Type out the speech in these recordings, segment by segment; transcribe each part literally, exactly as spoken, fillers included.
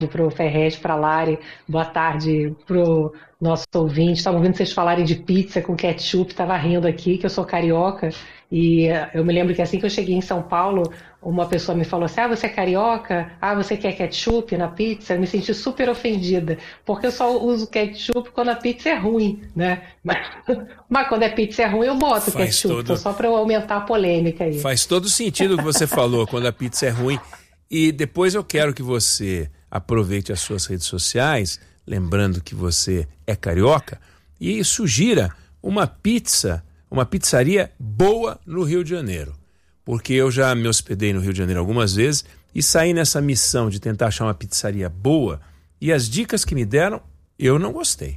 para o Ferrez, para a Lari, boa tarde para o nosso ouvinte. Estava ouvindo vocês falarem de pizza com ketchup, estava rindo aqui, que eu sou carioca, e eu me lembro que assim que eu cheguei em São Paulo, uma pessoa me falou assim, ah, você é carioca? Ah, você quer ketchup na pizza? Eu me senti super ofendida, porque eu só uso ketchup quando a pizza é ruim, né? Mas, mas quando a pizza é ruim, eu boto Faz ketchup, todo... só para aumentar a polêmica aí. Faz todo sentido o que você falou, quando a pizza é ruim. E depois eu quero que você aproveite as suas redes sociais, lembrando que você é carioca, e sugira uma pizza, uma pizzaria boa no Rio de Janeiro. Porque eu já me hospedei no Rio de Janeiro algumas vezes e saí nessa missão de tentar achar uma pizzaria boa, e as dicas que me deram, eu não gostei.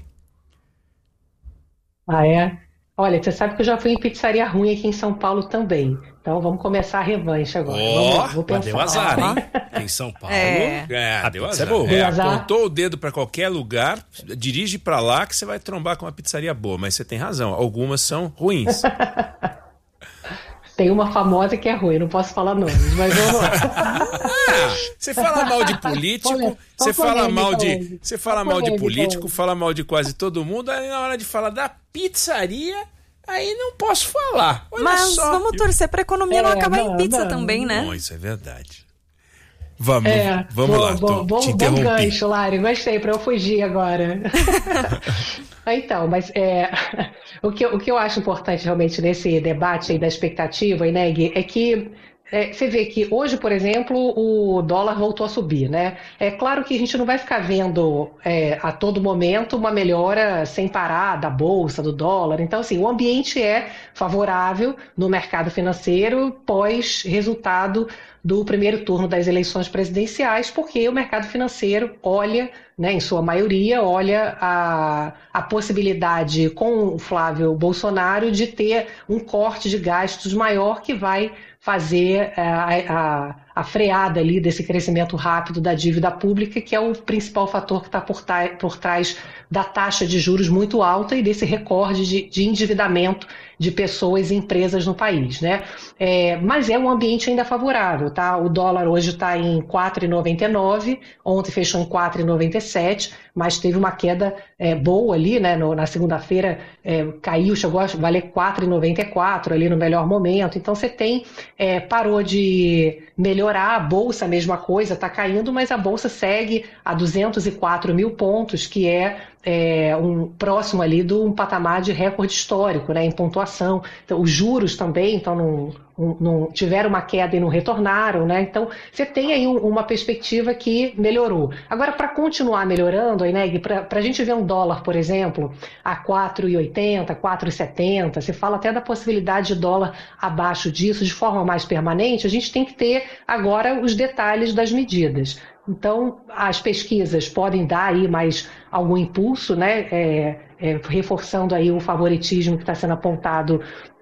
Ah, é? Olha, você sabe que eu já fui em pizzaria ruim aqui em São Paulo também. Então vamos começar a revanche agora. Vamos lá, Ó, vou mas pensar. deu azar, hein? Em São Paulo. É. É, A deu pizza azar. é boa. É, Deu azar. apontou o dedo para qualquer lugar, dirige para lá que você vai trombar com uma pizzaria boa. Mas você tem razão, algumas são ruins. Tem uma famosa que é ruim, não posso falar nomes, mas vamos lá. Ah, você fala mal de político, Polêmica, você fala polêmica, mal de, polêmica. você fala mal de Polêmica, político, polêmica. fala mal de quase todo mundo, aí na hora de falar da pizzaria, aí não posso falar. Olha Mas só. vamos torcer pra economia não É, acabar não, em pizza não. também, né? Bom, isso é verdade. Vamos, É, vamos bom, lá, bom, tô, bom, te bom interrompi. gancho, Lari, gostei, para eu fugir agora. Então, mas é, o, que, eu- o que eu acho importante realmente nesse debate aí da expectativa, Ineg, é que é, você vê que hoje, por exemplo, o dólar voltou a subir, né? É claro que a gente não vai ficar vendo é, a todo momento uma melhora sem parar da bolsa, do dólar. Então, assim, o ambiente é favorável no mercado financeiro pós-resultado do primeiro turno das eleições presidenciais, porque o mercado financeiro olha, né, em sua maioria, olha a, a possibilidade com o Flávio Bolsonaro de ter um corte de gastos maior que vai fazer eh, a, a, a freada ali desse crescimento rápido da dívida pública, que é o principal fator que está por, ta- por trás da taxa de juros muito alta e desse recorde de, de endividamento de pessoas e empresas no país, né? É, mas é um ambiente ainda favorável, tá? O dólar hoje está em quatro reais e noventa e nove, ontem fechou em quatro reais e noventa e sete, mas teve uma queda é, boa ali, né? No- na segunda-feira é, caiu, chegou a valer quatro reais e noventa e quatro ali no melhor momento. Então você tem, é, parou de melhorar, a bolsa, a mesma coisa, está caindo, mas a bolsa segue a duzentos e quatro mil pontos, que é, é, um próximo ali de um patamar de recorde histórico, né, em pontuação. Então, os juros também então, não, não- não tiveram uma queda e não retornaram, né? Então, você tem aí um- uma perspectiva que melhorou. Agora, para continuar melhorando, Ineg, para a gente ver um dólar, por exemplo, a quatro reais e oitenta, quatro reais e setenta, se fala até da possibilidade de dólar abaixo disso de forma mais permanente, a gente tem que ter agora os detalhes das medidas. Então, as pesquisas podem dar aí mais algum impulso, né? É, é, reforçando aí o favoritismo que está sendo apontado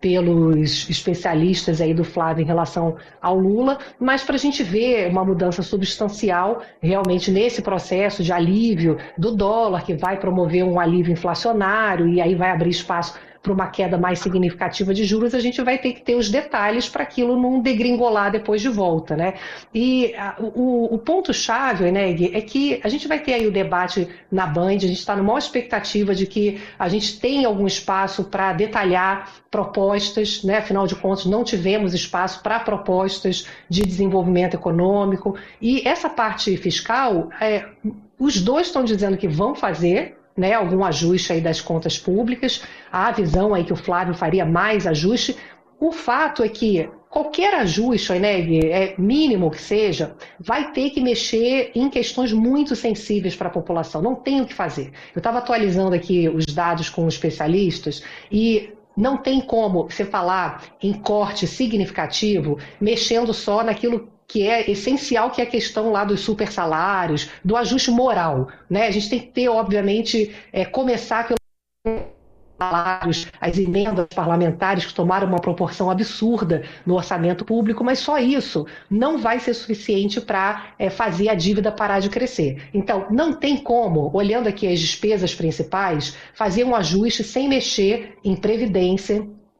pelos especialistas aí do Flávio em relação ao Lula, mas para a gente ver uma mudança substancial realmente nesse processo de alívio do dólar, que vai promover um alívio inflacionário e aí vai abrir espaço para uma queda mais significativa de juros, a gente vai ter que ter os detalhes para aquilo não degringolar depois de volta, né? E a, o, o ponto-chave, Eneg, é que a gente vai ter aí o debate na Band, a gente está numa maior expectativa de que a gente tenha algum espaço para detalhar propostas, né? Afinal de contas, não tivemos espaço para propostas de desenvolvimento econômico. E essa parte fiscal, é, os dois estão dizendo que vão fazer, né, algum ajuste aí das contas públicas, há a visão aí que o Flávio faria mais ajuste. O fato é que qualquer ajuste, Ineg, é mínimo que seja, vai ter que mexer em questões muito sensíveis para a população, não tem o que fazer. Eu estava atualizando aqui os dados com os especialistas e não tem como você falar em corte significativo mexendo só naquilo que é essencial, que é a questão lá dos super salários, do ajuste moral, né? A gente tem que ter, obviamente, é, começar pelos salários, as emendas parlamentares que tomaram uma proporção absurda no orçamento público, mas só isso não vai ser suficiente para é, fazer a dívida parar de crescer. Então, não tem como, olhando aqui as despesas principais, fazer um ajuste sem mexer em previdência,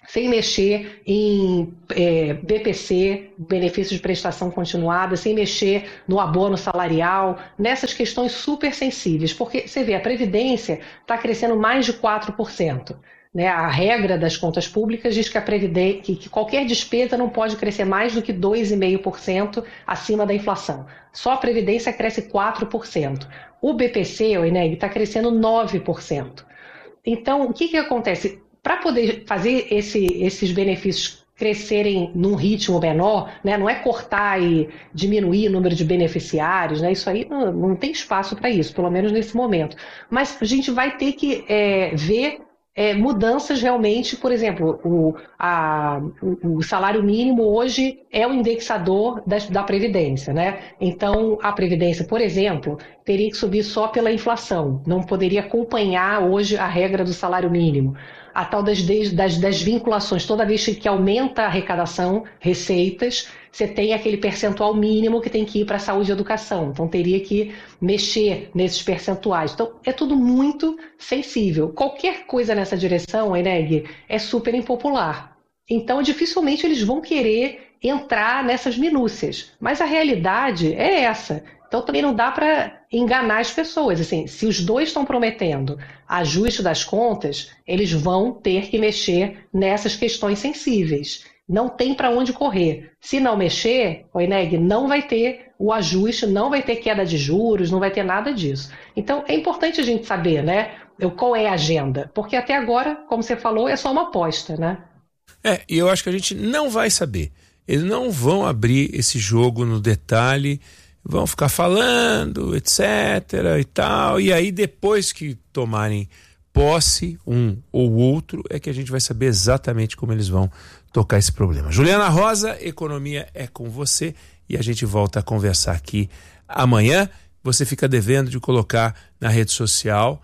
sem mexer em é, B P C, benefício de prestação continuada, sem mexer no abono salarial, nessas questões super sensíveis, porque você vê, a Previdência está crescendo mais de quatro por cento. Né? A regra das contas públicas diz que, a Previdência, que, que qualquer despesa não pode crescer mais do que dois vírgula cinco por cento acima da inflação. Só a Previdência cresce quatro por cento. O B P C, o Eneg, está crescendo nove por cento. Então, o que, que acontece? Para poder fazer esse, esses benefícios crescerem num ritmo menor, né, não é cortar e diminuir o número de beneficiários, né, isso aí não, não tem espaço para isso, pelo menos nesse momento. Mas a gente vai ter que é, ver é, mudanças realmente, por exemplo, o, a, o, o salário mínimo hoje é o indexador da, da Previdência, né? Então, a Previdência, por exemplo, teria que subir só pela inflação, não poderia acompanhar hoje a regra do salário mínimo. A tal das, das, das vinculações, toda vez que aumenta a arrecadação, receitas, você tem aquele percentual mínimo que tem que ir para a saúde e educação. Então, teria que mexer nesses percentuais. Então, é tudo muito sensível. Qualquer coisa nessa direção, Eneg, é super impopular. Então, dificilmente eles vão querer entrar nessas minúcias. Mas a realidade é essa. Então, também não dá para enganar as pessoas. Assim, se os dois estão prometendo ajuste das contas, eles vão ter que mexer nessas questões sensíveis. Não tem para onde correr. Se não mexer, o Eneg, não vai ter o ajuste, não vai ter queda de juros, não vai ter nada disso. Então, é importante a gente saber, né, qual é a agenda. Porque até agora, como você falou, é só uma aposta, né? É, e eu acho que a gente não vai saber. Eles não vão abrir esse jogo no detalhe, vão ficar falando, etc e tal, e aí depois que tomarem posse, um ou outro, é que a gente vai saber exatamente como eles vão tocar esse problema. Juliana Rosa, Economia é com você, e a gente volta a conversar aqui amanhã. Você fica devendo de colocar na rede social,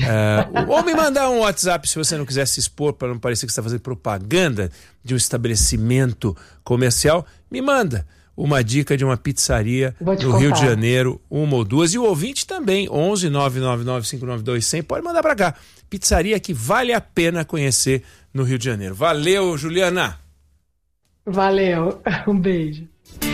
uh, ou me mandar um WhatsApp se você não quiser se expor, para não parecer que você está fazendo propaganda de um estabelecimento comercial. Me manda uma dica de uma pizzaria no contar. Rio de Janeiro, uma ou duas, e o ouvinte também, onze nove nove nove cinco nove dois zero zero, pode mandar para cá. Pizzaria que vale a pena conhecer no Rio de Janeiro. Valeu, Juliana! Valeu, um beijo.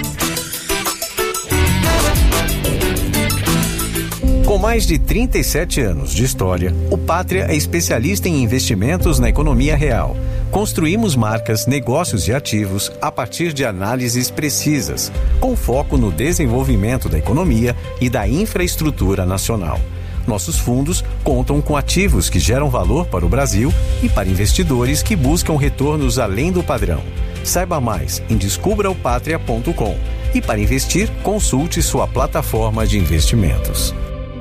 Com mais de trinta e sete anos de história, o Pátria é especialista em investimentos na economia real. Construímos marcas, negócios e ativos a partir de análises precisas, com foco no desenvolvimento da economia e da infraestrutura nacional. Nossos fundos contam com ativos que geram valor para o Brasil e para investidores que buscam retornos além do padrão. Saiba mais em descubra o pátria ponto com e, para investir, consulte sua plataforma de investimentos.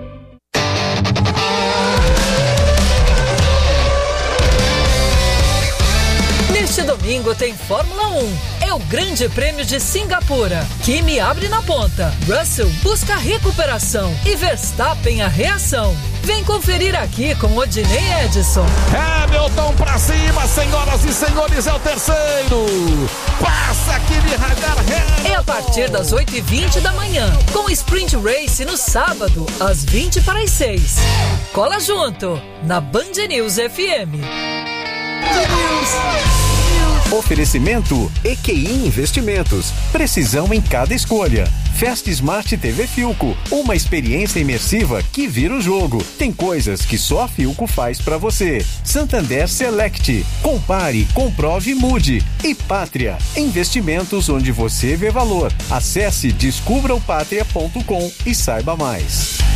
Neste domingo tem Fórmula um. É o Grande Prêmio de Singapura. Kimi abre na ponta. Russell busca recuperação. E Verstappen a reação. Vem conferir aqui com Odinei Edson. Hamilton pra cima, senhoras e senhores, é o terceiro. Passa Kimi Hamilton. É a partir das oito e vinte da manhã. Com Sprint Race no sábado, às vinte para as seis. Cola junto, na Band News F M. Oferecimento E Q I Investimentos. Precisão em cada escolha. Festa Smart T V Filco. Uma experiência imersiva que vira o jogo. Tem coisas que só a Filco faz pra você. Santander Select. Compare, comprove e mude. E Pátria. Investimentos onde você vê valor. Acesse descubra o pátria ponto com e saiba mais.